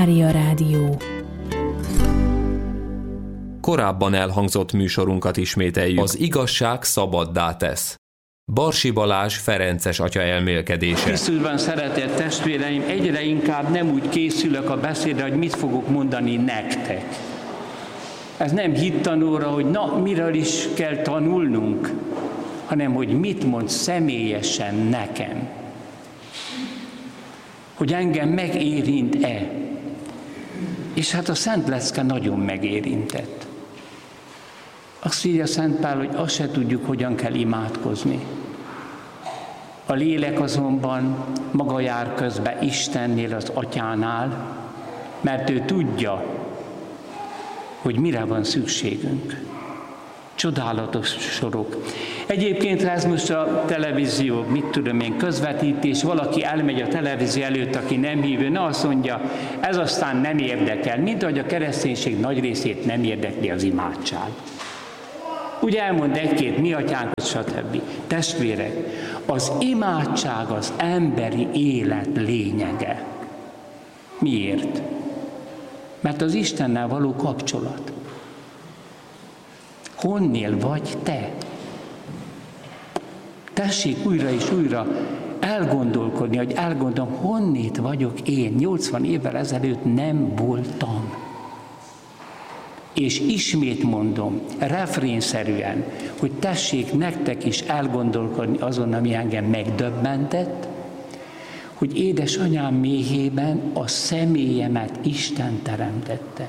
Mária Rádió. Korábban elhangzott műsorunkat ismételjük. Az igazság szabaddá tesz. Barsi Balázs ferences atya elmélkedése. Krisztusban szeretett testvéreim, egyre inkább nem úgy készülök a beszédre, hogy mit fogok mondani nektek. Ez nem hittanóra, hogy miről is kell tanulnunk, hanem hogy mit mond személyesen nekem. Hogy engem megérint-e. És hát a Szent Lecke nagyon megérintett. Azt írja Szent Pál, hogy azt se tudjuk, hogyan kell imádkozni. A lélek azonban maga jár közbe Istennél, az Atyánál, mert ő tudja, hogy mire van szükségünk. Csodálatos sorok. Egyébként ez most a televízió, közvetítés, valaki elmegy a televízió előtt, aki nem hívő, azt mondja, ez aztán nem érdekel, mint ahogy a kereszténység nagy részét nem érdekli az imádság. Ugye elmond egy-két mi atyánkot, stb. Testvérek, az imádság az emberi élet lényege. Miért? Mert az Istennel való kapcsolat. Honnél vagy te? Tessék újra és újra elgondolkodni, hogy honnét vagyok én. 80 évvel ezelőtt nem voltam. És ismét mondom, refrénszerűen, hogy tessék nektek is elgondolkodni azon, ami engem megdöbbentett, hogy édesanyám méhében a személyemet Isten teremtette.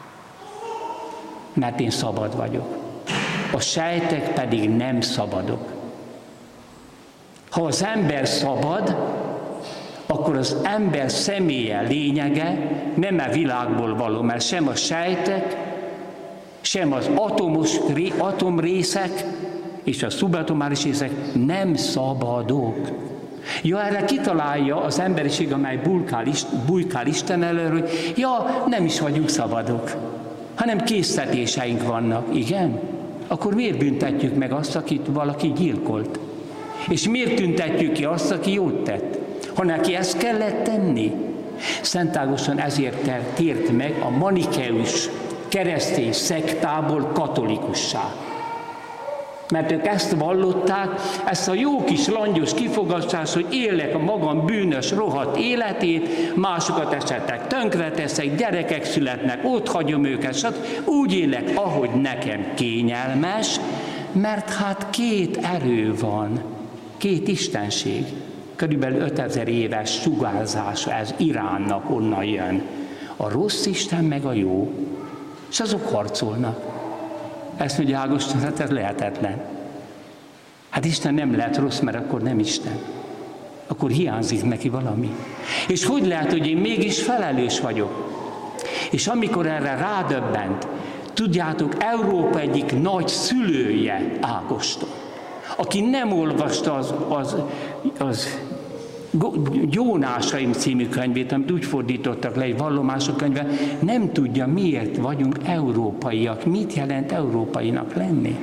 Mert én szabad vagyok. A sejtek pedig nem szabadok. Ha az ember szabad, akkor az ember személye lényege nem a világból való, mert sem a sejtek, sem az atomrészek és a szubatomáris részek nem szabadok. Ja, erre kitalálja az emberiség, amely bujkál Isten elől, hogy nem is vagyunk szabadok, hanem késztetéseink vannak. Igen? Akkor miért büntetjük meg azt, akit valaki gyilkolt? És miért tüntetjük ki azt, aki jót tett? Ha neki ezt kellett tenni? Szent Ágoston ezért tért meg a manikeus keresztény szektából katolikussá. Mert ők ezt vallották, ezt a jó kis langyos kifogást, hogy élek a magam bűnös, rohadt életét, másokat esetleg tönkreteszek, gyerekek születnek, ott hagyom őket, úgy élek, ahogy nekem kényelmes, mert hát két erő van, két istenség. Körülbelül 5000 éves sugárzása ez Iránnak, onnan jön. A rossz Isten meg a jó, és azok harcolnak. Ezt mondja Ágoston, hát ez lehetetlen. Hát Isten nem lehet rossz, mert akkor nem Isten. Akkor hiányzik neki valami. És hogy lehet, hogy én mégis felelős vagyok? És amikor erre rádöbbent, tudjátok, Európa egyik nagy szülője Ágoston, aki nem olvasta az Jónásaim című könyvét, amit úgy fordítottak le, egy vallomások könyve, nem tudja, miért vagyunk európaiak, mit jelent európainak lenni.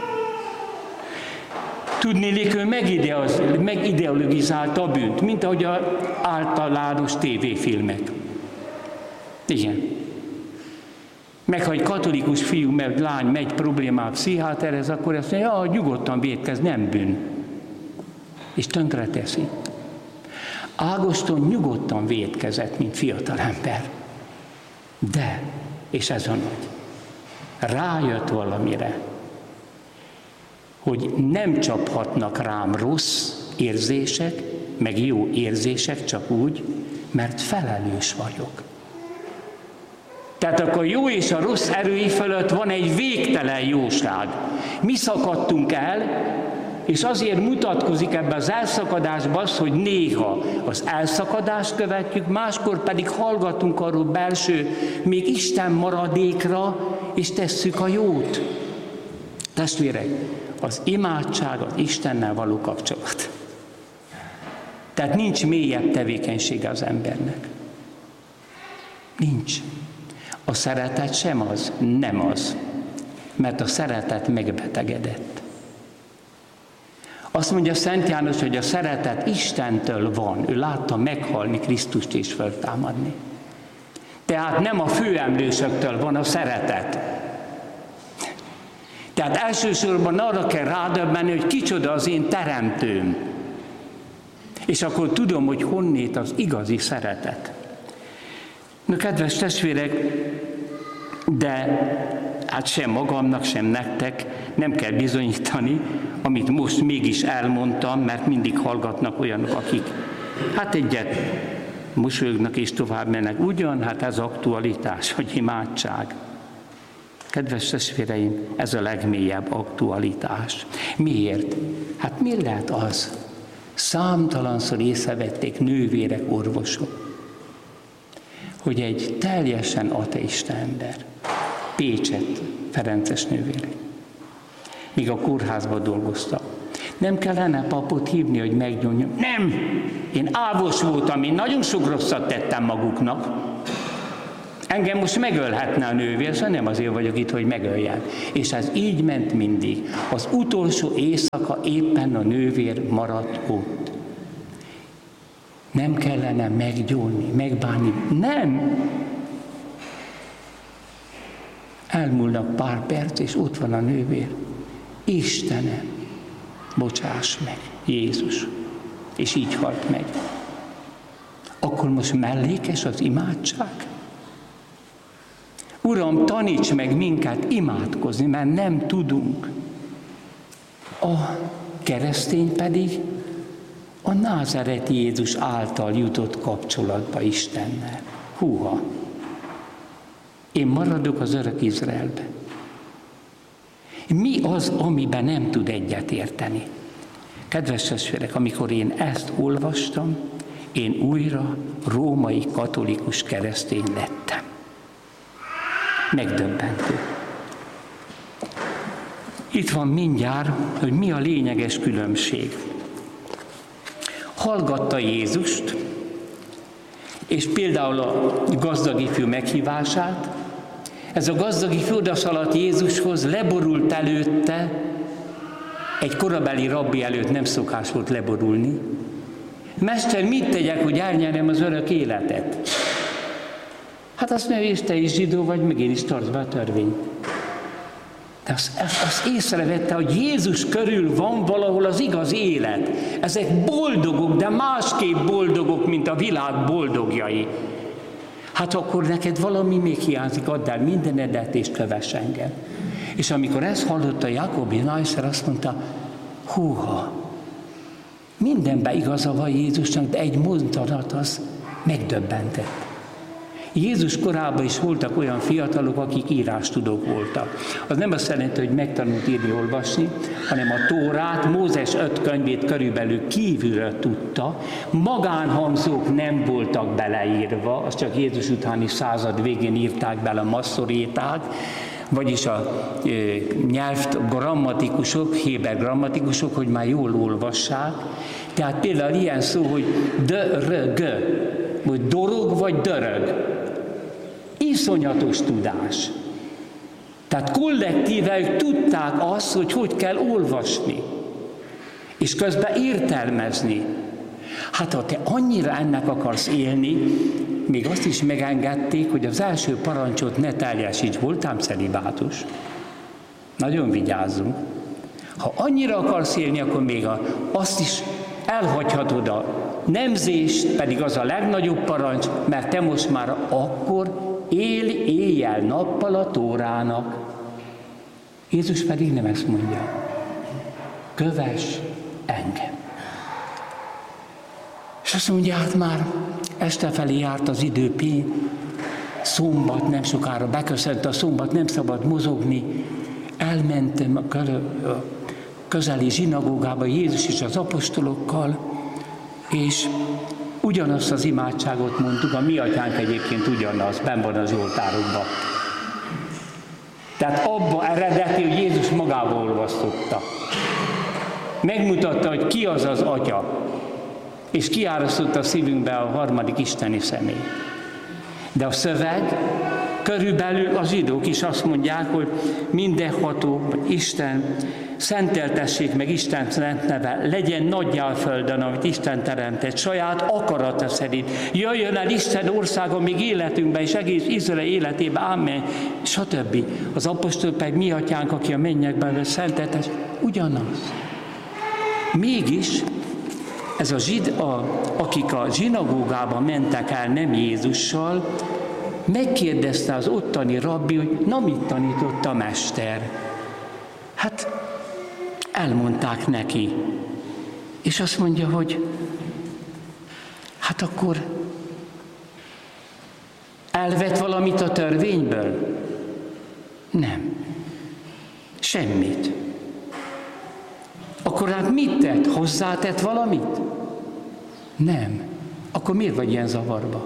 Tudnélik, ő megideologizálta a bűnt, mint ahogy az általános tévéfilmek. Igen. Meg ha egy katolikus fiú, meg lány megy problémával pszichiáterhez, akkor azt mondja, nyugodtan vétkez, nem bűn. És tönkre teszi. Ágoston nyugodtan vétkezett, mint fiatalember. De, és ez a nagy, rájött valamire, hogy nem csaphatnak rám rossz érzések, meg jó érzések csak úgy, mert felelős vagyok. Tehát akkor a jó és a rossz erői fölött van egy végtelen jóság. Mi szakadtunk el, és azért mutatkozik ebben az elszakadásban az, hogy néha az elszakadást követjük, máskor pedig hallgatunk arról belső, még Isten maradékra, és tesszük a jót. Testvérek, az imádság az Istennel való kapcsolat. Tehát nincs mélyebb tevékenysége az embernek. Nincs. A szeretet sem az, nem az, mert a szeretet megbetegedett. Azt mondja Szent János, hogy a szeretet Istentől van. Ő látta meghalni Krisztust és föltámadni. Tehát nem a főemlősöktől van a szeretet. Tehát elsősorban arra kell rádöbbenni, hogy kicsoda az én teremtőm. És akkor tudom, hogy honnét az igazi szeretet. Na, kedves testvérek, de hát sem magamnak, sem nektek nem kell bizonyítani, amit most mégis elmondtam, mert mindig hallgatnak olyanok, akik hát egyet mosolyognak és tovább mennek. Ugyan, hát ez aktualitás, vagy imádság. Kedves testvéreim, ez a legmélyebb aktualitás. Miért? Hát mi lehet az? Számtalanszor észrevették nővérek, orvosok, hogy egy teljesen ateista ember, Pécset, ferences nővérek, míg a kórházban dolgoztak. Nem kellene papot hívni, hogy meggyónjon. Nem! Én ávos voltam, én nagyon sok rosszat tettem maguknak. Engem most megölhetne a nővér, szóval nem azért vagyok itt, hogy megöljen. És ez így ment mindig. Az utolsó éjszaka éppen a nővér maradt ott. Nem kellene meggyónni, megbánni. Nem! Elmúlnak pár perc, és ott van a nővér. Istenem, bocsáss meg, Jézus. És így halt meg. Akkor most mellékes az imádság? Uram, taníts meg minket imádkozni, mert nem tudunk. A keresztény pedig a názáreti Jézus által jutott kapcsolatba Istennel. Húha! Én maradok az örök Izraelben. Mi az, amiben nem tud egyetérteni? Kedves testvérek, amikor én ezt olvastam, én újra római katolikus keresztény lettem. Megdöbbentő. Itt van mindjárt, hogy mi a lényeges különbség. Hallgatta Jézust, és például a gazdag ifjú meghívását, ez a gazdag ifjú odaszaladt Jézushoz, leborult előtte, egy korabeli rabbi előtt nem szokás volt leborulni. Mester, mit tegyek, hogy elnyerjem az örök életet? Hát azt mondja, és te is zsidó vagy, meg én is tartsd be a törvényt. De azt észrevette, hogy Jézus körül van valahol az igaz élet. Ezek boldogok, de másképp boldogok, mint a világ boldogjai. Hát akkor neked valami még hiányzik, add el mindenedet és kövess engem. És amikor ezt hallotta Jakob Neiser, azt mondta, húha, mindenben igaza van Jézusnak, de egy mondat az megdöbbentett. Jézus korában is voltak olyan fiatalok, akik írástudók voltak. Az nem azt jelenti, hogy megtanult írni, olvasni, hanem a Tórát, Mózes 5 könyvét körülbelül kívülről tudta. Magánhangzók nem voltak beleírva, az csak Jézus utáni század végén írták bele a masszoréták, vagyis a nyelvgrammatikusok, héber grammatikusok, hogy már jól olvassák. Tehát például ilyen szó, hogy dörög, vagy dorog, vagy dörög. Iszonyatos tudás. Tehát kollektíve ők tudták azt, hogy hogy kell olvasni, és közben értelmezni. Hát ha te annyira ennek akarsz élni, még azt is megengedték, hogy az első parancsot ne teljesíts. Voltám celibátus. Nagyon vigyázzunk. Ha annyira akarsz élni, akkor még azt is elhagyhatod a nemzést, pedig az a legnagyobb parancs, mert te most már akkor élj éjjel-nappal a Tórának. Jézus pedig nem ezt mondja. Kövess engem. És azt mondja, hát már este felé járt az idő, szombat, nem sokára beköszönt a szombat, nem szabad mozogni. Elmentem a közeli zsinagógába Jézus és az apostolokkal, és ugyanazt az imádságot mondtuk, a mi atyánk egyébként ugyanaz, benn van a zsoltárokban. Tehát abba eredeti, hogy Jézus magába olvasztotta. Megmutatta, hogy ki az az Atya, és kiárasztotta a szívünkbe a harmadik isteni személy. De a szöveg, körülbelül a zsidók is azt mondják, hogy mindenható, vagy Isten szenteltessék meg Isten szent neve, legyen nagyjá a földön, amit Isten teremtett, saját akarata szerint. Jöjjön el Isten országa még életünkben, és egész Izrael életében, ámen, stb. Az apostol pedig mi atyánk, aki a mennyekben szenteltes, ugyanaz. Mégis ez akik a zsinagógába mentek el nem Jézussal, megkérdezte az ottani rabbi, hogy na mit tanított a mester? Hát elmondták neki. És azt mondja, hogy hát akkor elvett valamit a törvényből? Nem. Semmit. Akkor hát mit tett? Hozzátett valamit? Nem. Akkor miért vagy ilyen zavarba?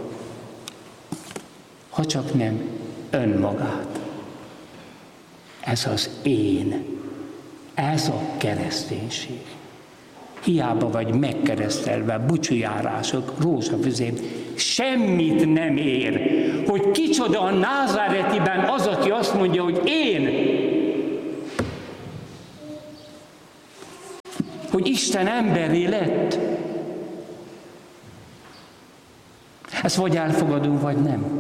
Ha csak nem önmagát. Ez az én. Ez a kereszténység. Hiába vagy megkeresztelve, búcsújárások, rózsafüzén, semmit nem ér, hogy kicsoda a Názáretiben az, aki azt mondja, hogy én. Hogy Isten emberré lett. Ezt vagy elfogadunk, vagy nem.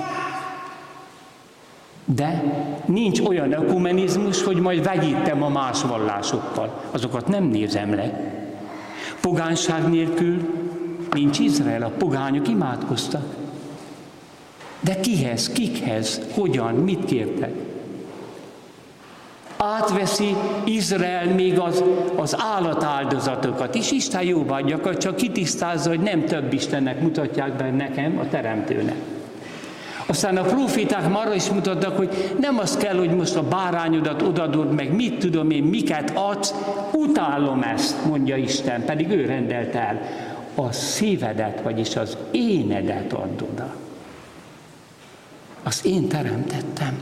De nincs olyan ökumenizmus, hogy majd vegyítem a más vallásokkal. Azokat nem nézem le. Pogányság nélkül nincs Izrael, a pogányok imádkoztak. De kihez, kikhez, hogyan, mit kértek? Átveszi Izrael még az állatáldozatokat is. Isten jóvá adja, csak kitisztázza, hogy nem több Istennek mutatják be nekem, a Teremtőnek. Aztán a proféták már arra is mutatnak, hogy nem az kell, hogy most a bárányodat odadod, meg mit tudom én, miket adsz, utálom ezt, mondja Isten, pedig ő rendelt el. A szívedet, vagyis az énedet add oda. Azt én teremtettem.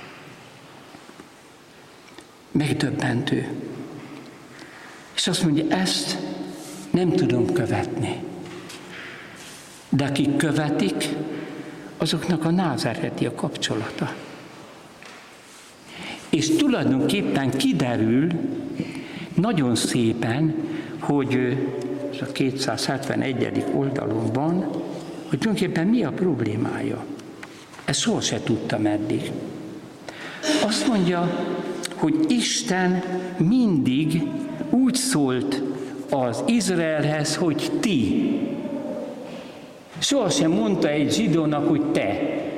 Megdöbbentő. És azt mondja, ezt nem tudom követni. De akik követik, azoknak a názáreti a kapcsolata. És tulajdonképpen kiderül nagyon szépen, hogy a 271. oldalon van, hogy tulajdonképpen mi a problémája. Ezt soha se tudtam eddig. Azt mondja, hogy Isten mindig úgy szólt az Izraelhez, hogy ti. Sohasem mondta egy zsidónak, hogy te.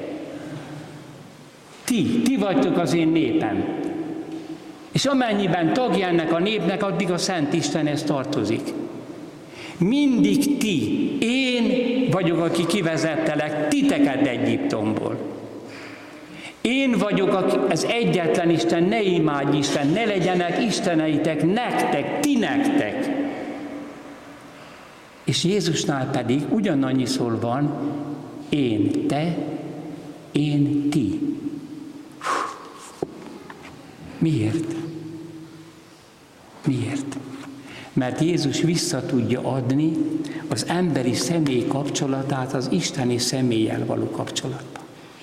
Ti vagytok az én népem. És amennyiben tagja ennek a népnek, addig a Szent Istenhez tartozik. Mindig ti. Én vagyok, aki kivezettelek titeket Egyiptomból. Én vagyok az egyetlen Isten, ne imádj Isten, ne legyenek isteneitek nektek, ti nektek. És Jézusnál pedig ugyanannyiszor van, én te, én ti. Miért? Miért? Mert Jézus vissza tudja adni az emberi személy kapcsolatát az isteni személlyel való kapcsolatba.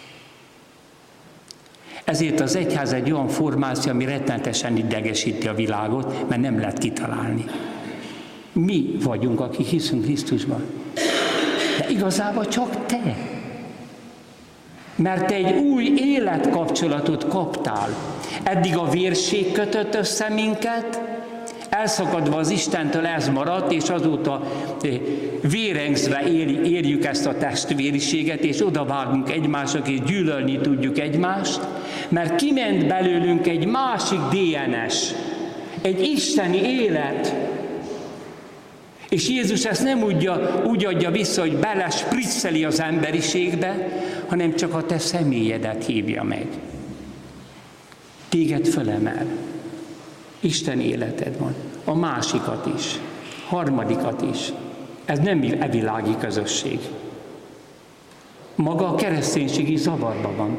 Ezért az egyház egy olyan formáció, ami rettenetesen idegesíti a világot, mert nem lehet kitalálni. Mi vagyunk, akik hiszünk Krisztusban. De igazából csak te. Mert te egy új életkapcsolatot kaptál. Eddig a vérség kötött össze minket, elszakadva az Istentől ez maradt, és azóta vérengzve érjük ezt a testvériséget, és odavágunk egymásnak, és gyűlölni tudjuk egymást, mert kiment belőlünk egy másik DNS, egy isteni élet. És Jézus ezt nem úgy adja vissza, hogy belespricceli az emberiségbe, hanem csak a te személyedet hívja meg. Téged fölemel. Isten életed van. A másikat is. Harmadikat is. Ez nem evilági közösség. Maga a kereszténység is zavarban van.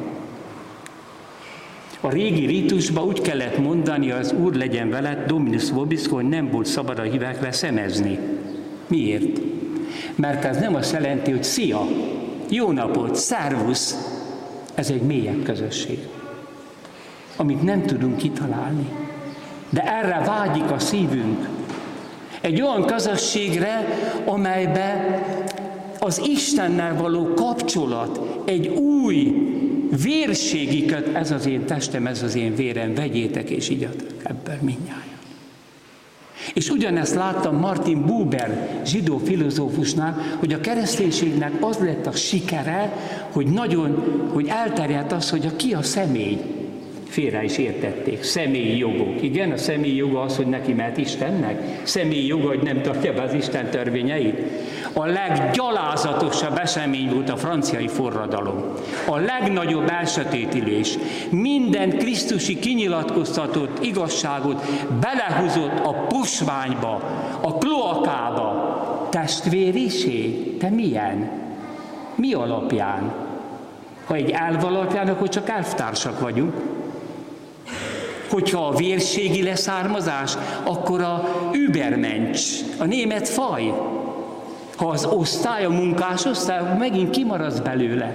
A régi ritusban úgy kellett mondani, az Úr legyen veled, Dominus vobisco, hogy nem volt szabad a hívekre szemezni. Miért? Mert ez nem azt jelenti, hogy szia, jó napot, szervusz. Ez egy mélyebb közösség, amit nem tudunk kitalálni. De erre vágyik a szívünk. Egy olyan közösségre, amelybe az Istennel való kapcsolat, egy új vérségi köt, ez az én testem, ez az én vérem, vegyétek és igyatok ebből mindnyájan. És ugyanezt láttam Martin Buber zsidó filozófusnál, hogy a kereszténységnek az lett a sikere, hogy elterjedt az, hogy ki a személy. Félre is értették. Személyi jogok. Igen, a személyi joga az, hogy neki mehet Istennek. Személyi joga, hogy nem tartja be az Isten törvényeit. A leggyalázatosabb esemény volt a franciai forradalom. A legnagyobb elsötétülés. Minden krisztusi kinyilatkoztatott igazságot belehúzott a posványba, a kloakába. Testvériség? Te milyen? Mi alapján? Ha egy elv alapján, akkor csak elvtársak vagyunk. Hogyha a vérségi leszármazás, akkor a Übermensch, a német faj. Ha az osztály, a munkásosztály, megint kimaradsz belőle.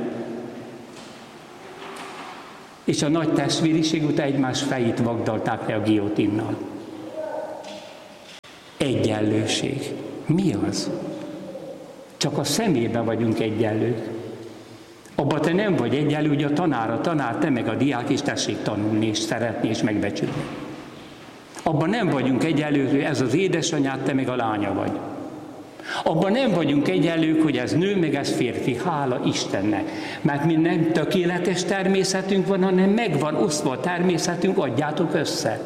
És a nagy testvériség után egymás fejét vagdalták le a guillotinnal. Egyenlőség. Mi az? Csak a szemében vagyunk egyenlők. Abba te nem vagy egyenlő, hogy a tanár, te meg a diák, és tessék tanulni, és szeretni, és megbecsülni. Abban nem vagyunk egyenlők, hogy ez az édesanyád, te meg a lánya vagy. Abban nem vagyunk egyenlők, hogy ez nő, meg ez férfi, hála Istennek. Mert mi nem tökéletes természetünk van, hanem megvan osztva a természetünk, adjátok össze.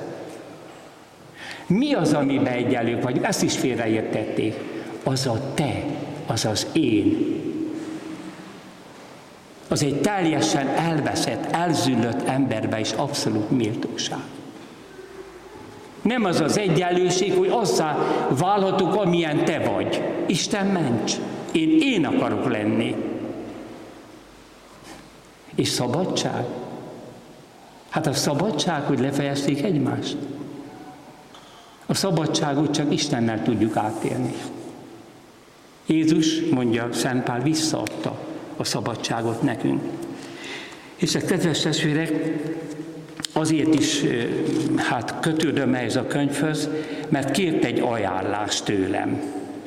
Mi az, amiben egyenlők vagyunk? Ezt is félreértették. Az a te, az az én. Az egy teljesen elveszett, elzüllött emberbe is abszolút méltóság. Nem az az egyenlőség, hogy azzá válhatok, amilyen te vagy. Isten ments! Én akarok lenni. És szabadság? Hát a szabadság, hogy lefejezték egymást. A szabadságot csak Istennel tudjuk átélni. Jézus, mondja Szent Pál, visszaadta a szabadságot nekünk. És a kedves testvérek, azért is kötődöm ehhez a könyvhöz, mert kért egy ajánlást tőlem.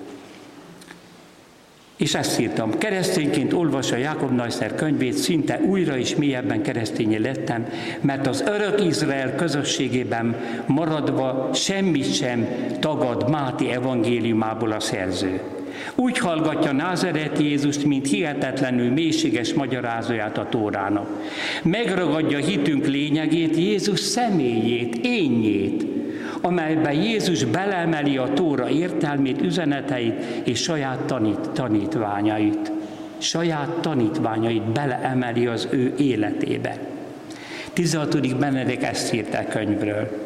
És ezt írtam. Keresztényként olvasva Jákob Neusser könyvét, szinte újra és mélyebben keresztényé lettem, mert az örök Izrael közösségében maradva semmit sem tagad Máté evangéliumából a szerző. Úgy hallgatja názareti Jézust, mint hihetetlenül mélységes magyarázóját a Tórának. Megragadja hitünk lényegét, Jézus személyét, énjét, amelyben Jézus beleemeli a Tóra értelmét, üzeneteit és saját tanítványait. Saját tanítványait beleemeli az ő életébe. 16. Benedek ezt írt a könyvről.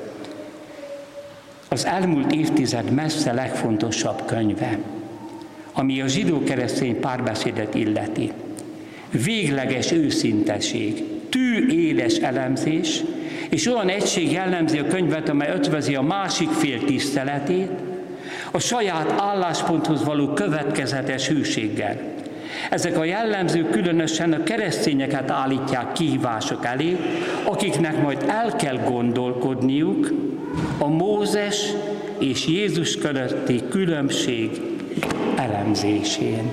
Az elmúlt évtized messze legfontosabb könyve, ami a zsidó-keresztény párbeszédet illeti. Végleges őszinteség, tű éles elemzés, és olyan egység jellemzi a könyvet, amely ötvözi a másik fél tiszteletét, a saját állásponthoz való következetes hűséggel. Ezek a jellemzők különösen a keresztényeket állítják kihívások elé, akiknek majd el kell gondolkodniuk a Mózes és Jézus közötti különbség elemzésén.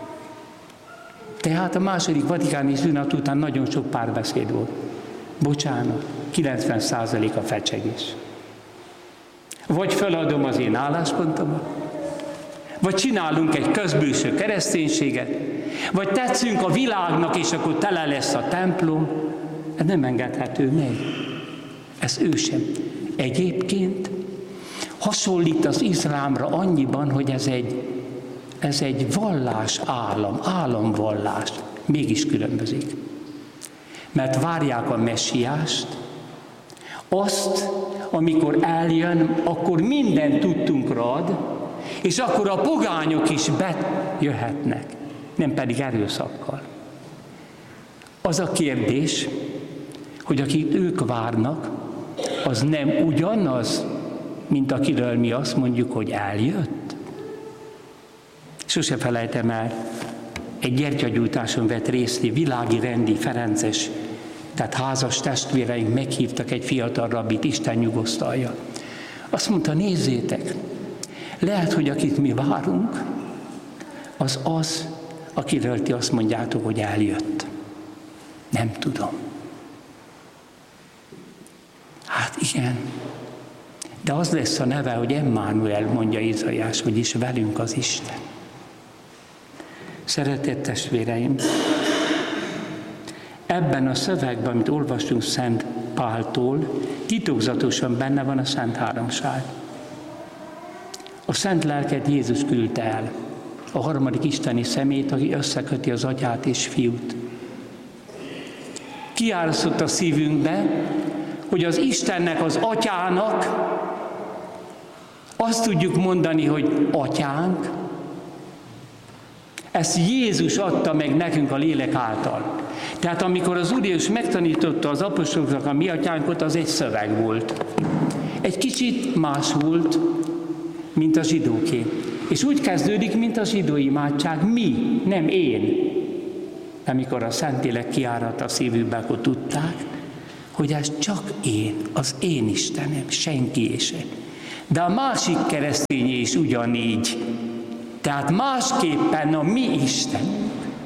Tehát a második vatikáni szünet után nagyon sok párbeszéd volt. Bocsánat, 90% a fecsegés. Vagy feladom az én álláspontomat, vagy csinálunk egy közbűső kereszténységet, vagy tetszünk a világnak, és akkor tele lesz a templom. Ez nem engedhető meg. Ez ő sem. Egyébként hasonlít az iszlámra annyiban, hogy ez egy vallás államvallás. Mégis különbözik. Mert várják a messiást, azt, amikor eljön, akkor minden tudtunkra ad, és akkor a pogányok is bejöhetnek, nem pedig erőszakkal. Az a kérdés, hogy akit ők várnak, az nem ugyanaz, mint akiről mi azt mondjuk, hogy eljött. Sose felejtem el, egy gyertyagyújtáson vett részt világi rendi ferences, tehát házas testvéreink meghívtak egy fiatal rabbit, Isten nyugosztalja. Azt mondta, nézzétek, lehet, hogy akit mi várunk, az, akiről ti azt mondjátok, hogy eljött. Nem tudom. Hát igen. De az lesz a neve, hogy Emmanuel, mondja Izaiás, vagyis velünk az Isten. Szeretett testvéreim, ebben a szövegben, amit olvastunk Szent Páltól, titokzatosan benne van a Szent Háromság. A Szent Lelket Jézus küldte el, a harmadik isteni személyt, aki összeköti az Atyát és Fiút. Kiáraszott a szívünkbe, hogy az Istennek, az Atyának azt tudjuk mondani, hogy Atyánk. Ezt Jézus adta meg nekünk a lélek által. Tehát amikor az Úr Jézus megtanította az apostoloknak a mi atyánkot, az egy szöveg volt. Egy kicsit más volt, mint a zsidóké. És úgy kezdődik, mint a zsidó imádság, mi, nem én. Amikor a Szentlélek kiáradt a szívükbe, akkor tudták, hogy ez csak én, az én Istenem, senki se. De a másik keresztényé is ugyanígy. Tehát másképpen a mi Istenünk.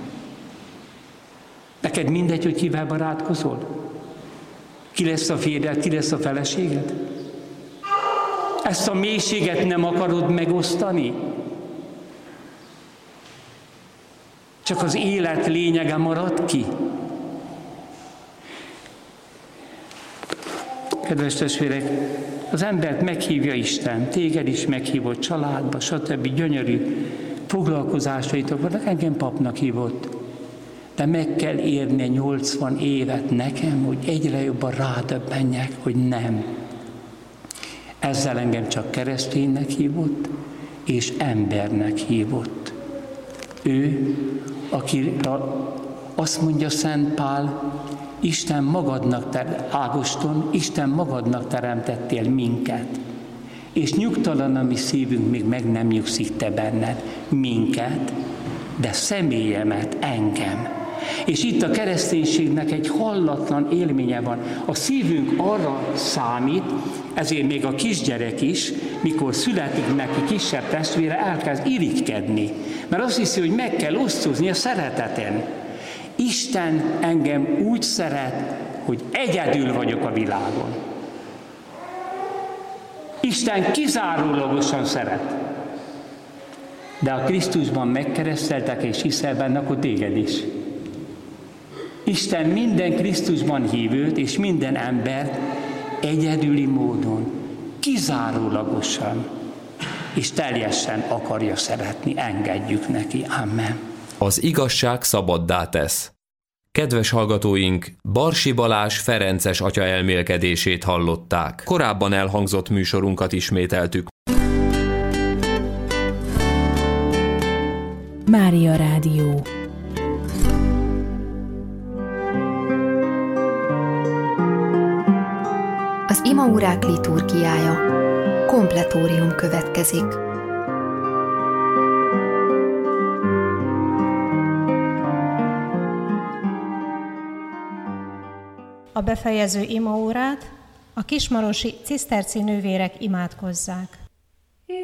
Neked mindegy, hogy kivel barátkozol? Ki lesz a férjed, ki lesz a feleséged? Ezt a mélységet nem akarod megosztani? Csak az élet lényege marad ki? Kedves testvérek, az embert meghívja Isten, téged is meghívott, családba, stb. Gyönyörű foglalkozásaitok vannak, engem papnak hívott. De meg kell érni 80 évet nekem, hogy egyre jobban rádöbbenjek, hogy nem. Ezzel engem csak kereszténynek hívott, és embernek hívott. Ő, aki azt mondja Szent Pál, Isten magadnak Ágoston, Isten magadnak teremtettél minket. És nyugtalan a mi szívünk, még meg nem nyugszik te benned minket, de személyemet, engem. És itt a kereszténységnek egy hallatlan élménye van. A szívünk arra számít, ezért még a kisgyerek is, mikor születik neki kisebb testvére, elkezd irigykedni. Mert azt hiszi, hogy meg kell osztozni a szereteten. Isten engem úgy szeret, hogy egyedül vagyok a világon. Isten kizárólagosan szeret. De a Krisztusban megkereszteltek és hiszel benne, akkor téged is. Isten minden Krisztusban hívőt és minden embert egyedüli módon, kizárólagosan és teljesen akarja szeretni. Engedjük neki. Amen. Az igazság szabaddá tesz. Kedves hallgatóink, Barsi Balázs ferences atya elmélkedését hallották. Korábban elhangzott műsorunkat ismételtük. Mária Rádió. Az imaórák liturgiája. Kompletórium következik. A befejező imaórát a kismarosi ciszterci nővérek imádkozzák.